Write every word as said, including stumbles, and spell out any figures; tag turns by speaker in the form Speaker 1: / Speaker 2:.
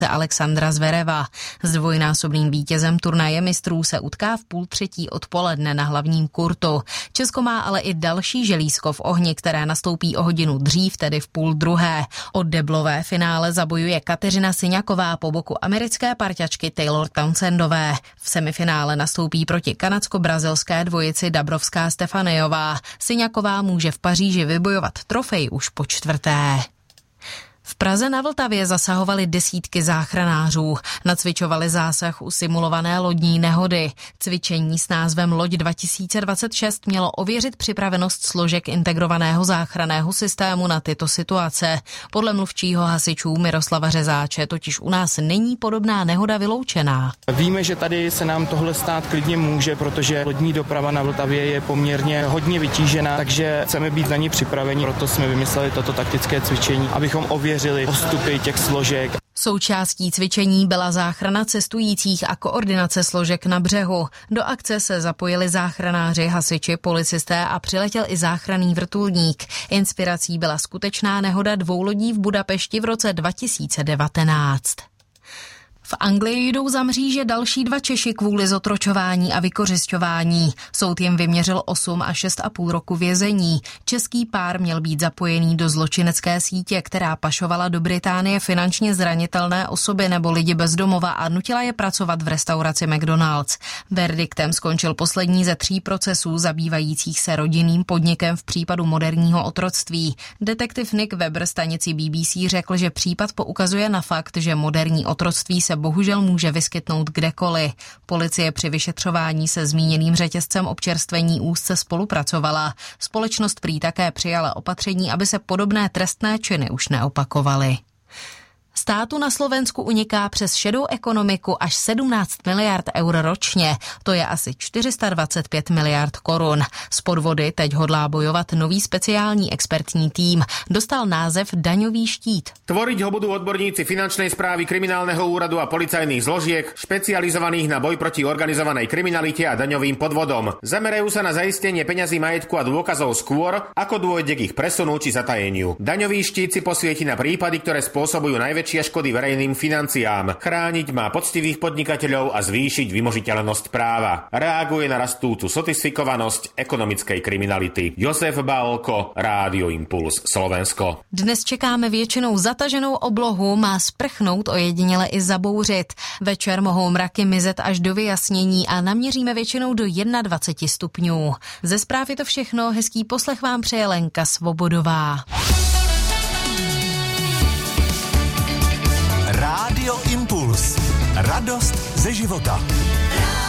Speaker 1: Alexandra Zvereva. S dvojnásobným vítězem turnaje mistrů se utká v půl třetí odpoledne na hlavním kurtu. Česko má ale i další želízko v ohni, které nastoupí o hodinu dřív, tedy v půl druhé. O deblové finále zabojuje Kateřina Syňaková po boku americké parťačky Taylor Townsendové. V semifinále nastoupí proti kanadsko-brazilské dvojici Dabrowská Stefanejová. Syňaková může v Paříži vybojovat trofej už po čtvrté. V Praze na Vltavě zasahovali desítky záchranářů. Nacvičovali zásah u simulované lodní nehody. Cvičení s názvem Loď dva tisíce dvacet šest mělo ověřit připravenost složek integrovaného záchranného systému na tyto situace. Podle mluvčího hasičů Miroslava Řezáče totiž u nás není podobná nehoda vyloučená.
Speaker 2: Víme, že tady se nám tohle stát klidně může, protože lodní doprava na Vltavě je poměrně hodně vytížená, takže chceme být na ní připraveni. Proto jsme vymysleli toto taktické cvičení, abychom ověřili postupy těch složek.
Speaker 1: Součástí cvičení byla záchrana cestujících a koordinace složek na břehu. Do akce se zapojili záchranáři, hasiči, policisté a přiletěl i záchranný vrtulník. Inspirací byla skutečná nehoda dvou lodí v Budapešti v roce dva tisíce devatenáct. V Anglii jdou za mříže další dva Češi kvůli zotročování a vykořisťování. Soud jim vyměřil osm a šest a půl roku vězení. Český pár měl být zapojený do zločinecké sítě, která pašovala do Británie finančně zranitelné osoby nebo lidi bez domova a nutila je pracovat v restauraci McDonald's. Verdiktem skončil poslední ze tří procesů zabývajících se rodinným podnikem v případu moderního otroctví. Detektiv Nick Webber stanici B B C řekl, že případ poukazuje na fakt, že moderní otroctví se bohužel může vyskytnout kdekoliv. Policie při vyšetřování se zmíněným řetězcem občerstvení úzce spolupracovala. Společnost prý také přijala opatření, aby se podobné trestné činy už neopakovaly. Státu na Slovensku uniká přes šedou ekonomiku až sedmnáct miliard eur ročně. To je asi čtyři sta dvacet pět miliard korun. S podvody teď hodlá bojovat nový speciální expertní tým. Dostal název Daňový štít.
Speaker 3: Tvoriť ho budú odborníci finančnej správy, kriminálneho úradu a policajných zložiek, špecializovaných na boj proti organizovanej kriminalite a daňovým podvodom. Zamerajú sa na zaistenie peňazí, majetku a dôkazov skôr, ako dôjde k ich presunu či zatajeniu. Daňový štít si posvieti na prípady, ktoré spôsobujú najväčšie škody verejným financiám. Chrániť má poctivých podnikateľov a zvýšiť vymožiteľnosť práva. Reaguje na rastúcu sofistikovanosť ekonomickej kriminality. Josef Bálko, Rádio Impuls, Slovensko.
Speaker 1: Dnes čekáme většinou zataženou oblohu, má sprchnout, ojediněle i zabouřit. Večer mohou mraky mizet až do vyjasnění a naměříme většinou do dvacet jedna stupňů. Ze zpráv je to všechno, hezký poslech vám přeje Lenka Svobodová.
Speaker 4: Rádio Impuls. Radost ze života.